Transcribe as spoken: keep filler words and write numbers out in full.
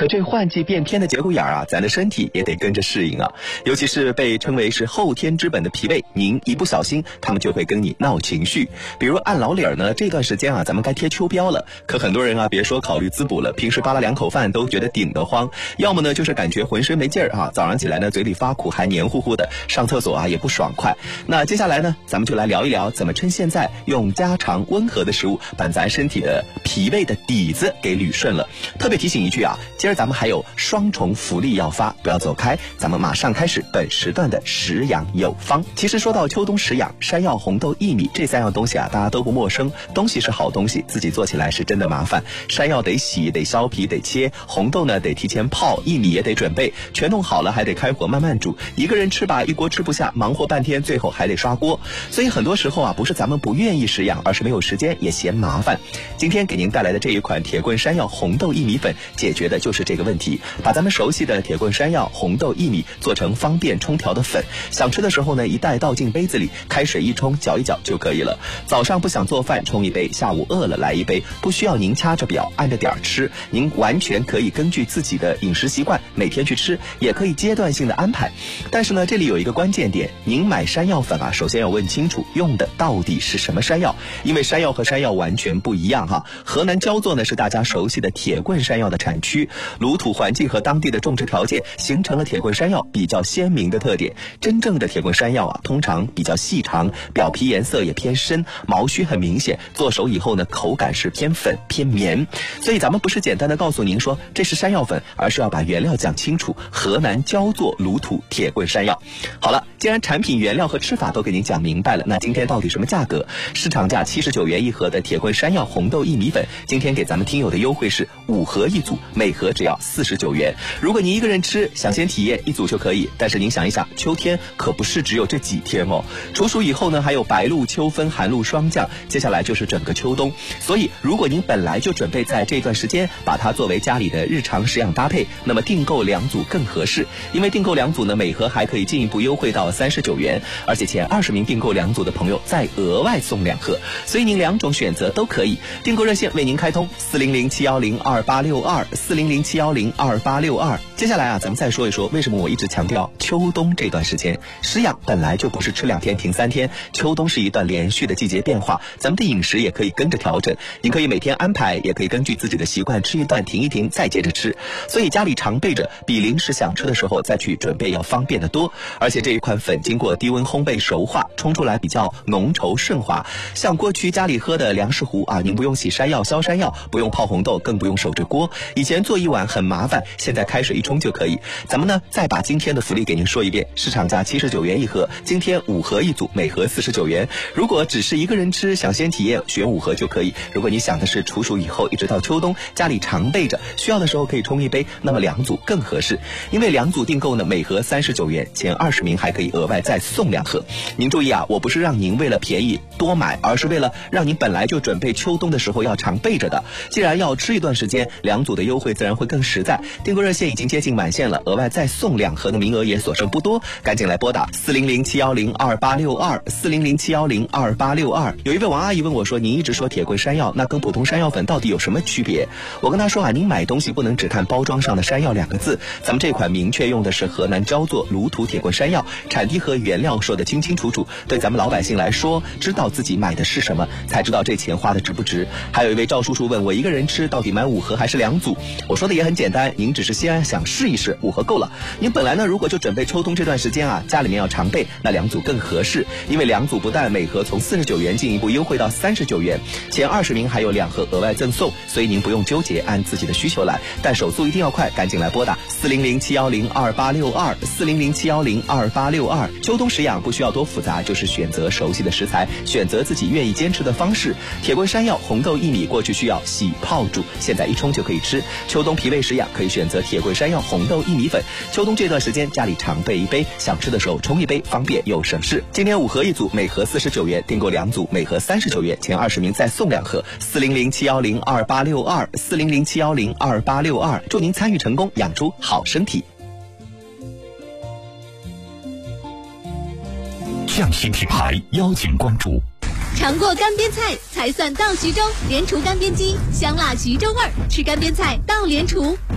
可这换季变天的节骨眼啊，咱的身体也得跟着适应啊。尤其是被称为是后天之本的脾胃，您一不小心，他们就会跟你闹情绪。比如按老理儿呢，这段时间啊，咱们该贴秋膘了。可很多人啊，别说考虑滋补了，平时扒拉两口饭都觉得顶得慌，要么呢就是感觉浑身没劲儿啊，早上起来呢嘴里发苦，还黏糊糊的，上厕所啊也不爽快。那接下来呢，咱们就来聊一聊怎么趁现在用家常温和的食物，把咱身体的脾胃的底子给捋顺了。特别提醒一句啊，今儿咱们还有双重福利要发，不要走开，咱们马上开始本时段的食养有方。其实说到秋冬食养，山药、红豆、薏米这三样东西啊，大家都不陌生。东西是好东西，自己做起来是真的麻烦。山药得洗，得削皮，得切；红豆呢得提前泡，薏米也得准备，全弄好了还得开火慢慢煮。一个人吃吧，一锅吃不下，忙活半天，最后还得刷锅。所以很多时候啊，不是咱们不愿意食养，而是没有时间，也嫌麻烦。今天给您带来的这一款铁棍山药红豆薏米粉，解决的就是这个问题，把咱们熟悉的铁棍山药、红豆、薏米做成方便冲调的粉。想吃的时候呢，一袋倒进杯子里，开水一冲，搅一搅就可以了。早上不想做饭，冲一杯；下午饿了来一杯，不需要您掐着表按着点儿吃，您完全可以根据自己的饮食习惯每天去吃，也可以阶段性的安排。但是呢，这里有一个关键点，您买山药粉啊，首先要问清楚用的到底是什么山药，因为山药和山药完全不一样哈。河南焦作呢是大家熟悉的铁棍山药的产区，炉土环境和当地的种植条件形成了铁棍山药比较鲜明的特点。真正的铁棍山药啊，通常比较细长，表皮颜色也偏深，毛须很明显，做熟以后呢，口感是偏粉偏绵。所以咱们不是简单的告诉您说这是山药粉，而是要把原料讲清楚，河南焦作炉土铁棍山药。好了，既然产品原料和吃法都给您讲明白了，那今天到底什么价格？市场价七十九元一盒的铁棍山药红豆薏米粉，今天给咱们听友的优惠是五盒一组，每盒只要四十九元。如果您一个人吃，想先体验一组就可以，但是您想一想，秋天可不是只有这几天哦，处暑以后呢，还有白露、秋分、寒露霜降，接下来就是整个秋冬。所以如果您本来就准备在这段时间把它作为家里的日常食养搭配，那么订购两组更合适，因为订购两组呢，每盒还可以进一步优惠到三十九元，而且前二十名订购两组的朋友再额外送两盒，所以您两种选择都可以。订购热线为您开通四零零七幺零二八六二四零零七幺零二八六二。接下来啊，咱们再说一说为什么我一直强调秋冬这段时间食养本来就不是吃两天停三天，秋冬是一段连续的季节变化，咱们的饮食也可以跟着调整，您可以每天安排，也可以根据自己的习惯吃一段停一停再接着吃，所以家里常备着比临时想吃的时候再去准备要方便得多。而且这一款粉经过低温烘焙熟化，冲出来比较浓稠顺滑，像过去家里喝的粮食糊啊，您不用洗山药削山药，不用泡红豆，更不用守着锅，以前做一碗很麻烦，现在开水一冲就可以。咱们呢再把今天的福利给您说一遍，市场价七十九元一盒，今天五盒一组，每盒四十九元。如果只是一个人吃，想先体验，选五盒就可以。如果你想的是处暑以后一直到秋冬，家里常备着，需要的时候可以冲一杯，那么两组更合适。因为两组订购呢，每盒三十九元，前二十名还可以额外再送两盒。您注意啊，我不是让您为了便宜多买，而是为了让您本来就准备秋冬的时候要常备着的。既然要吃一段时间，两组的优惠自然会更实在。订购热线已经接近满线了，额外再送两盒的名额也所剩不多，赶紧来拨打四零零七幺零二八六二四零零七幺零二八六二。有一位王阿姨问我说，您一直说铁棍山药，那跟普通山药粉到底有什么区别？我跟她说啊，您买东西不能只看包装上的山药两个字，咱们这款明确用的是河南焦作炉土铁棍山药，产地和原料说得清清楚楚，对咱们老百姓来说，知道自己买的是什么，才知道这钱花的值不值。还有一位赵叔叔问我，一个人吃到底买五盒还是两组？我说的也很简单，您只是先想试一试，五盒够了。您本来呢，如果就准备秋冬这段时间啊，家里面要常备，那两组更合适，因为两组不但每盒从四十九元进一步优惠到三十九元，前二十名还有两盒额外赠送，所以您不用纠结，按自己的需求来，但手速一定要快，赶紧来拨打四零零七幺零二八六二四零零七幺零二八六二。秋冬食养不需要多复杂，就是选择熟悉的食材，选择自己愿意坚持的方式。铁棍山药、红豆、薏米过去需要洗泡煮，现在一冲就可以吃。秋冬脾胃食养可以选择铁棍山药、红豆、薏米粉。秋冬这段时间家里常备一杯，想吃的时候冲一杯，方便又省事。今天五盒一组，每盒四十九元，订购两组，每盒三十九元，前二十名再送两盒。四零零七幺零二八六二四零零七幺零二八六二，祝您参与成功，养出好身体。 匠心品牌邀请关注。 尝过干煸菜才算到徐州，莲厨干煸鸡，香辣徐州味儿，吃干煸菜到莲厨。